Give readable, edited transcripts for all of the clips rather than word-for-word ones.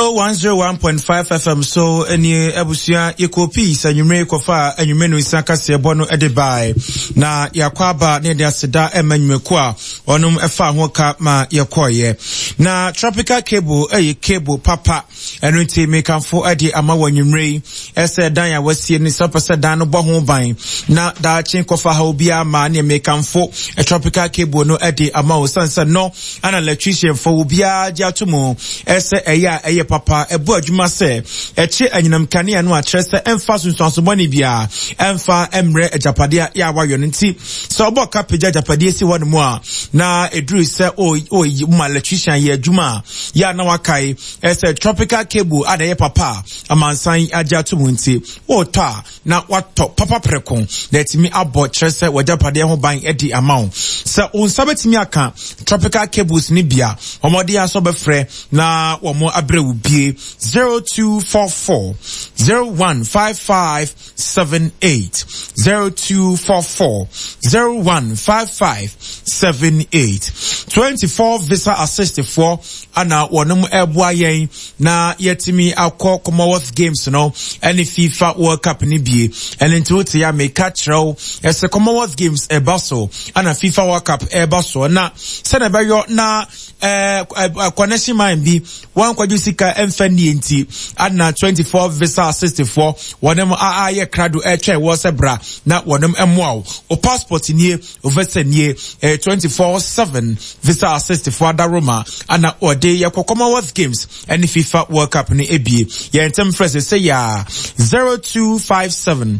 101.5 FM so eni ebusia yekopi sanyume kofa anyume no isaka sebo no edebai na yakwaba ne de aseda emanyumeku a onum efa ho ka ma yekoye na tropical cable cable papa enu nti mekanfo ade ama wanyumre ese dan ya wasie ni sapasa dan no bo ho ban na da chen kofa ha obi ama ne mekanfo tropical cable no ade ama o sansa no ana electrician for obi a jatumo ese eye papa ebu adwuma se eche anyinam kane no a trese emfa sunsunso boni bia emfa emre ejapade ya wayo nti so obo kapeja ejapade si won mu a na eduru se o electrician ye adwuma ya na wakai ese tropical cable adaye papa amansan ajatumu nti o ta na wato papa prekon that me abo trese wajapade ho ban edi amount se unsabetimi aka tropical cables ni bia omode aso befre na womo abrewu bie 0244 015578 0244 015578 24 visa assist for ana wonum ebua yen na yetimi akọ Commonwealth Games no any FIFA World Cup ni bie enentu ya make trao ese Commonwealth Games ebaso ana FIFA World Cup ebaso na senebayo na connection mind bi wan kwadusika emfani enti ana 24 visa assist for wonum ye krado etwe wo sebra na wonum emwa o passport nie o visa nie 24/7 visa assist for Adaroma ana ode ye Commonwealth Games and FIFA World Cup ni ebie ye entem fresh say ya 0257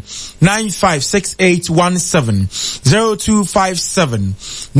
956817 0257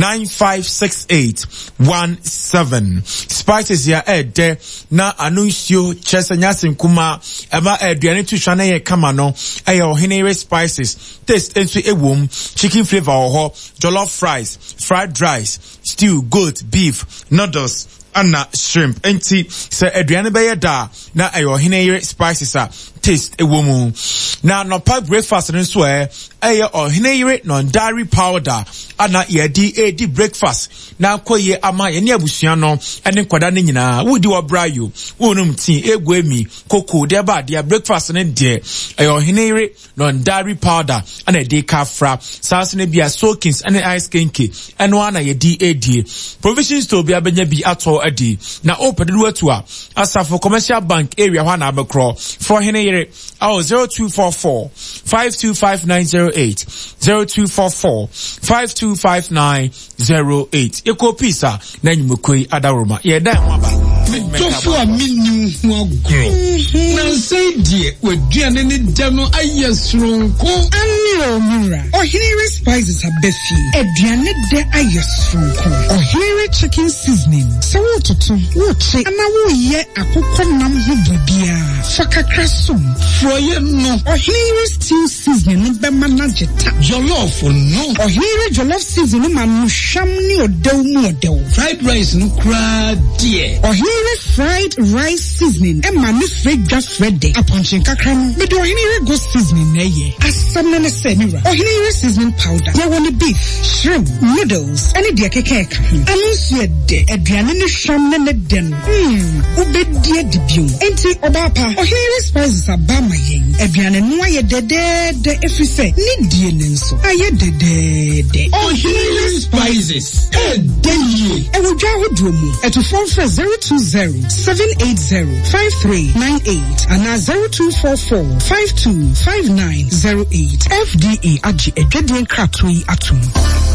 956817 Spices ya ede na anuncio chese nyasin kuma eba aduane tuhwa na ye kama no aye ohenere spices taste enso ewom chicken flavor oho jollof fries fried rice stew goat beef noodles ana shrimp enti se aduane be ye da na aye ohenere spices a taste ewomu na no pa breakfast nso eye ohenere non dairy powder ana edi breakfast na koye ama ye ne abusua no ene kwada ne nyina wudi obrayo wonum tin egwemi koko de ba de breakfast ne de ohenere non dairy powder ana de kafra sase ne bia soakings ane ice kenke eno ana ye edi provisions to bia benya bi ato adi na opedu atu a asafo commercial bank area hwa na abekro for ohenere 0244 525908 0244 525908 ekopisa na nyumukoi Adaroma ye da ho aba Tofu a minu ho agro na say die waduane ne da no ayesronko ani omura ohenere spices abefi aduane de ayesronko ohenere chicken seasoning so wototo woche ana wo ye akokọ nam ho bibia fakakrasum froye no ohenere stew seasoning be manageta jollof no ohenere jollof seasoning manu sham ni odew mu odew fried rice no kra die ohenere fried rice seasoning Emma mi frega frede aponchin kakra no me do ohenere go seasoning na ye asam na senira ohenere seasoning powder ya woni beef shrimp noodles any de kekeka anunsu de aduane ne sham na ne den ubedi adibio enti obapa ohenere spices abama yen aduane no aye de efise ni die ne nso aye de ohenere spices deye e wo dwa hodomu eto phone for 020 780 5398 and 0244 525908 FDA agi edwedien kratoi atum